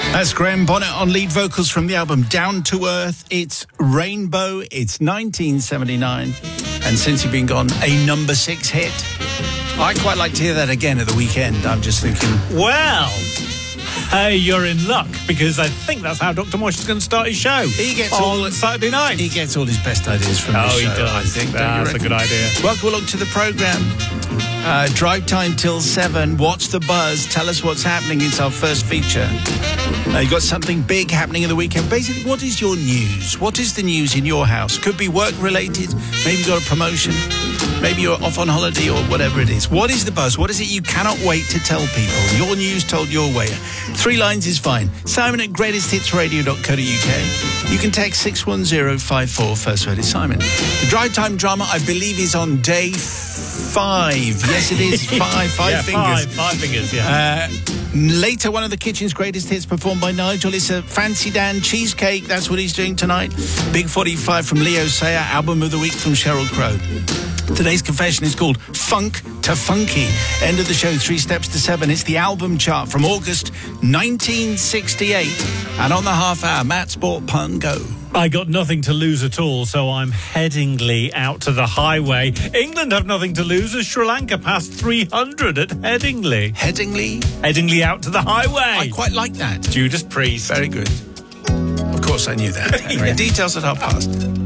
That's Graham Bonnet on lead vocals from the album Down to Earth. It's Rainbow. It's 1979. And since you've been gone, a number 6 hit. I quite like to hear that again at the weekend. I'm just thinking, well, hey, you're in luck, because I think that's how Dr. Mosh is going to start his show. He gets on Saturday night. He gets all his best ideas from this show. He does. I think. That's a good idea. Welcome along to the programme. Drive time till 7. Watch the buzz. Tell us what's happening. It's our first feature. You've got something big happening in the weekend. Basically, what is your news? What is the news in your house? Could be work-related. Maybe you've got a promotion. Maybe you're off on holiday or whatever it is. What is the buzz? What is it you cannot wait to tell people? Your news told your way. 3 lines is fine. Simon at greatesthitsradio.co.uk. You can text 61054. First word is Simon. The drive time drama, I believe, is on day 5. Yes, it is. 5 fingers. 5 fingers, yeah. Later, one of the kitchen's greatest hits performed by Nigel. It's a Fancy Dan cheesecake. That's what he's doing tonight. Big 45 from Leo Sayer. Album of the week from Sheryl Crow. Today's confession is called Funk to Funky. End of the show, 3 steps to 7. It's the album chart from August 1968. And on the half hour, Matt Sport Pun Go. I got nothing to lose at all, so I'm Headingley out to the highway. England have nothing to lose as Sri Lanka passed 300 at Headingley. Headingley? Headingley out to the highway. I quite like that. Judas Priest. Very good. Of course I knew that. Anyway, details at 1:30.